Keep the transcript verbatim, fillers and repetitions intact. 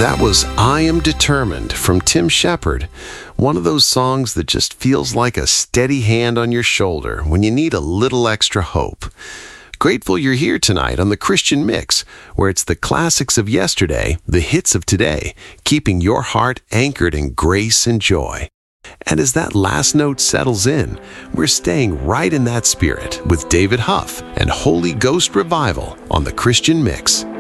That was I Am Determined from Tim Shepard, one of those songs that just feels like a steady hand on your shoulder when you need a little extra hope. Grateful you're here tonight on the Christian Mix, where it's the classics of yesterday, the hits of today, keeping your heart anchored in grace and joy. And as that last note settles in, we're staying right in that spirit with David Huff and Holy Ghost Revival on the Christian Mix.